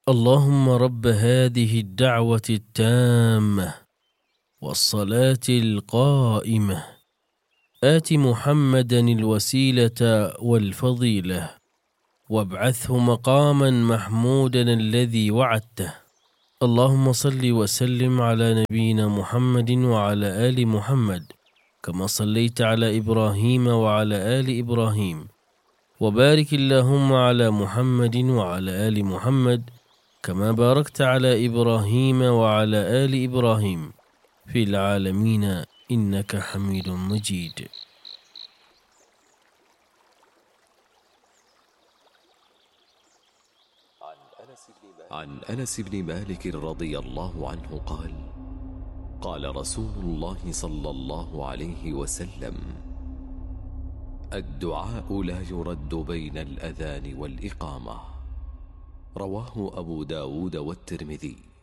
اللهم رب هذه الدعوة التامة والصلاة القائمة آت محمدا الوسيلة والفضيلة وابعثه مقاما محمودا الذي وعدته. اللهم صل وسلم على نبينا محمد وعلى آل محمد كما صليت على إبراهيم وعلى آل إبراهيم، وبارك اللهم على محمد وعلى آل محمد كما باركت على إبراهيم وعلى آل إبراهيم في العالمين إنك حميد مجيد. عن أنس بن مالك رضي الله عنه قال: قال رسول الله صلى الله عليه وسلم: الدعاء لا يرد بين الأذان والإقامة. رواه أبو داود والترمذي.